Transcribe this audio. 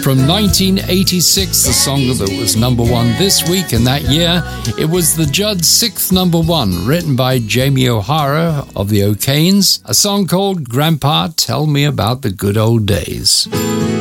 From 1986, the song that was number one this week and that year, it was the Judds' sixth number one, written by Jamie O'Hara of the O'Kanes, a song called Grandpa, Tell Me About the Good Old Days.